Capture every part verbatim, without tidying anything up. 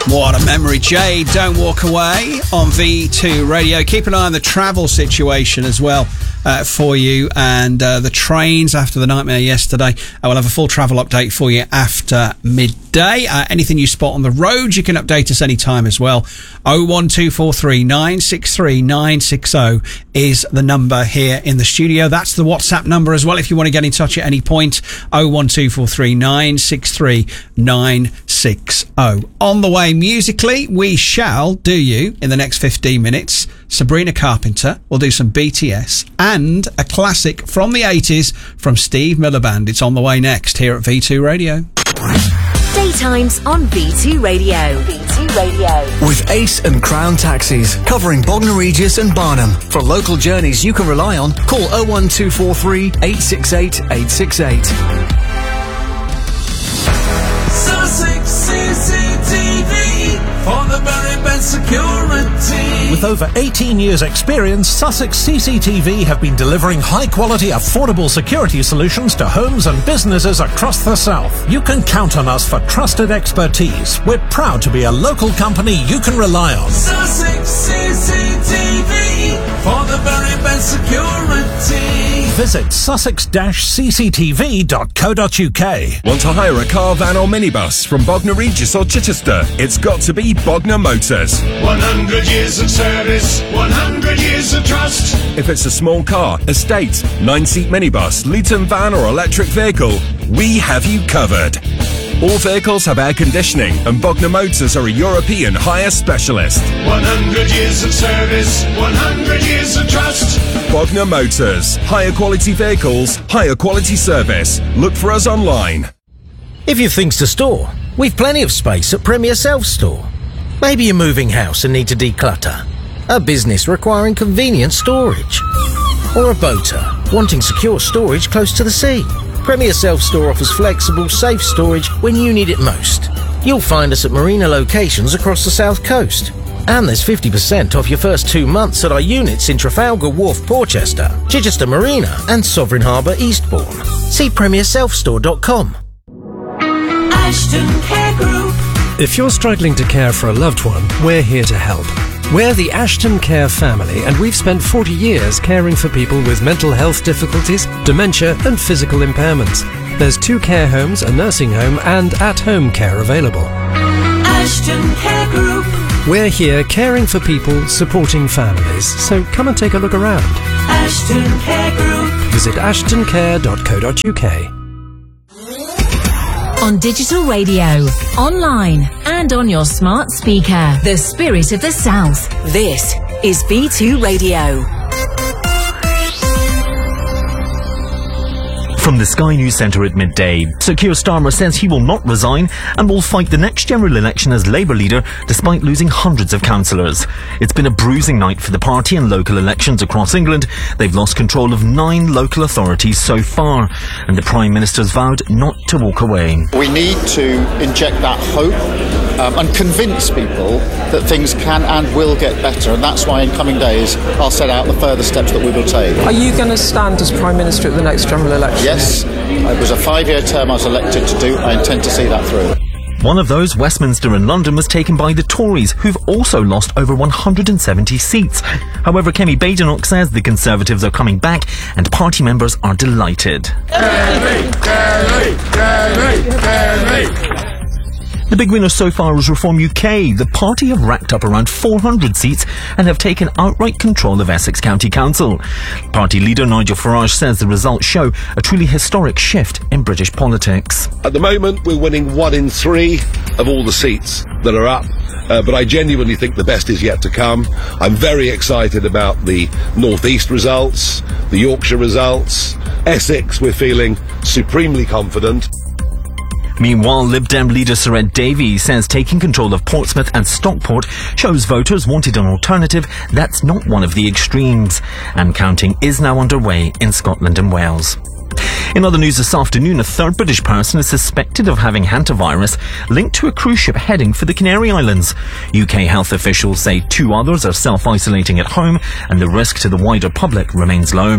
What a memory. Jade, Don't Walk Away on V two Radio. Keep an eye on the travel situation as well uh, for you, and uh, the trains after the nightmare yesterday. I will have a full travel update for you after midday. Uh, anything you spot on the road, you can update us anytime as well. oh one two four three nine six three nine six oh is the number here in the studio. That's the WhatsApp number as well if you want to get in touch at any point. oh one two four three nine six three nine six oh. On the way musically, we shall do you in the next fifteen minutes. Sabrina Carpenter will do some B T S and a classic from the eighties from Steve Miller Band. It's on the way next here at V two Radio. Daytimes on V two Radio. V two Radio. With Ace and Crown Taxis, covering Bognor Regis and Barnham. For local journeys you can rely on, call oh one two four three eight six eight eight six eight. Sussex C C T V for the very best security. With over eighteen years experience, Sussex C C T V have been delivering high-quality, affordable security solutions to homes and businesses across the south. You can count on us for trusted expertise. We're proud to be a local company you can rely on. Sussex C C T V for the very best security. Visit sussex dash c c t v dot co dot u k. Want to hire a car, van or minibus from Bognor Regis or Chichester? It's got to be Bognor Motors. one hundred years of service, one hundred years of trust. If it's a small car, estate, nine-seat minibus, Luton van or electric vehicle, we have you covered. All vehicles have air conditioning, and Bognor Motors are a European hire specialist. one hundred years of service, one hundred years of trust. Bognor Motors. Higher quality vehicles, higher quality service. Look for us online. If you've things to store, we've plenty of space at Premier Self Store. Maybe you're moving house and need to declutter. A business requiring convenient storage. Or a boater wanting secure storage close to the sea. Premier Self Store offers flexible, safe storage when you need it most. You'll find us at marina locations across the south coast. And there's fifty percent off your first two months at our units in Trafalgar Wharf, Porchester, Chichester Marina and Sovereign Harbour, Eastbourne. See premier self store dot com. Ashton Care Group. If you're struggling to care for a loved one, we're here to help. We're the Ashton Care family, and we've spent forty years caring for people with mental health difficulties, dementia and physical impairments. There's two care homes, a nursing home and at-home care available. Ashton Care Group. We're here caring for people, supporting families, so come and take a look around. Ashton Care Group. Visit ashton care dot co dot u k. On digital radio, online and on your smart speaker. The spirit of the South. This is V two Radio. From the Sky News Centre at midday, Sir Keir Starmer says he will not resign and will fight the next general election as Labour leader despite losing hundreds of councillors. It's been a bruising night for the party in local elections across England. They've lost control of nine local authorities so far, and the Prime Minister's vowed not to walk away. We need to inject that hope um, and convince people that things can and will get better, and that's why in coming days I'll set out the further steps that we will take. Are you going to stand as Prime Minister at the next general election? Yes, it was a five-year term I was elected to do. I intend to see that through. One of those, Westminster and London, was taken by the Tories, who've also lost over one hundred seventy seats. However, Kemi Badenoch says the Conservatives are coming back and party members are delighted. Kerry, Kerry, Kerry, Kerry. The big winner so far is Reform U K. The party have racked up around four hundred seats and have taken outright control of Essex County Council. Party leader Nigel Farage says the results show a truly historic shift in British politics. At the moment, we're winning one in three of all the seats that are up, uh, but I genuinely think the best is yet to come. I'm very excited about the North East results, the Yorkshire results. Essex, we're feeling supremely confident. Meanwhile, Lib Dem leader Sir Ed Davey says taking control of Portsmouth and Stockport shows voters wanted an alternative that's not one of the extremes. And counting is now underway in Scotland and Wales. In other news this afternoon, a third British person is suspected of having hantavirus linked to a cruise ship heading for the Canary Islands. U K health officials say two others are self-isolating at home and the risk to the wider public remains low.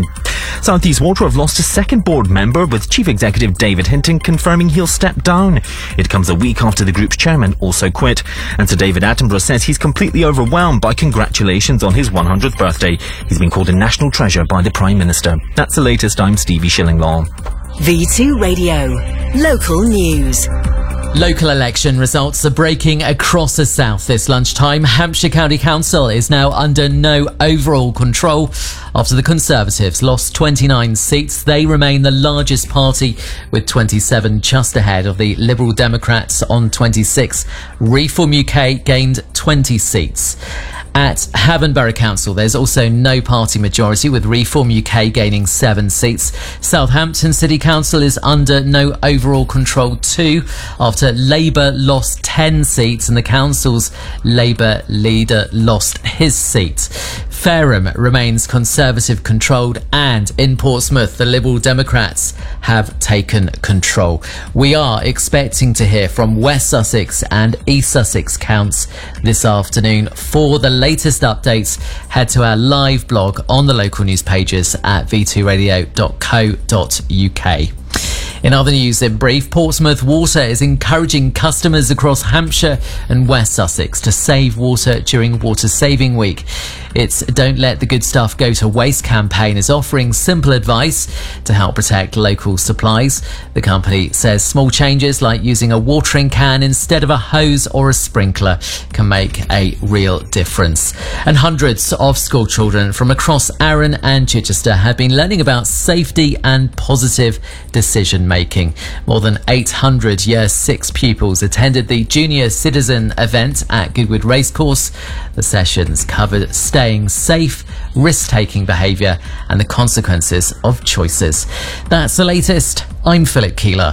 South East Water have lost a second board member, with Chief Executive David Hinton confirming he'll step down. It comes a week after the group's chairman also quit. And Sir David Attenborough says he's completely overwhelmed by congratulations on his one hundredth birthday. He's been called a national treasure by the Prime Minister. That's the latest. I'm Stevie Shillinglaw. V two Radio. Local news. Local election results are breaking across the south this lunchtime. Hampshire County Council is now under no overall control after the Conservatives lost twenty-nine seats. They remain the largest party with twenty-seven, just ahead of the Liberal Democrats on twenty-six. Reform U K gained twenty seats. At Havant Borough Council, there's also no party majority, with Reform U K gaining seven seats. Southampton City Council is under no overall control too, after Labour lost ten seats and the council's Labour leader lost his seat. Fareham remains Conservative controlled, and in Portsmouth, the Liberal Democrats have taken control. We are expecting to hear from West Sussex and East Sussex counts this afternoon. For the latest updates, head to our live blog on the local news pages at v two radio dot co dot u k. In other news, in brief, Portsmouth Water is encouraging customers across Hampshire and West Sussex to save water during Water Saving Week. Its Don't Let the Good Stuff Go to Waste campaign is offering simple advice to help protect local supplies. The company says small changes like using a watering can instead of a hose or a sprinkler can make a real difference. And hundreds of school children from across Arran and Chichester have been learning about safety and positive decision making. More than eight hundred Year six pupils attended the Junior Citizen event at Goodwood Racecourse. The sessions covered staying safe, risk-taking behaviour and the consequences of choices. That's the latest. I'm Philip Keeler.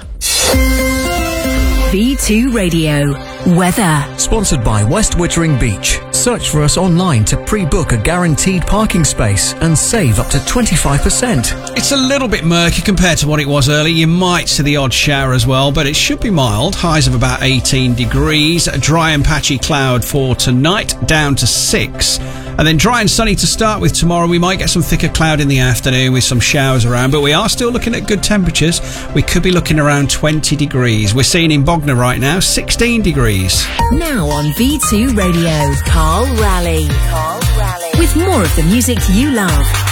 V two Radio. Weather. Sponsored by West Wittering Beach. Search for us online to pre-book a guaranteed parking space and save up to twenty-five percent. It's a little bit murky compared to what it was earlier. You might see the odd shower as well, but it should be mild. Highs of about eighteen degrees. A dry and patchy cloud for tonight, down to six. And then dry and sunny to start with tomorrow. We might get some thicker cloud in the afternoon with some showers around, but we are still looking at good temperatures. We could be looking around twenty degrees. We're seeing in Bognor right now sixteen degrees. Now on V two Radio, Carl Raleigh. Carl Raleigh. With more of the music you love.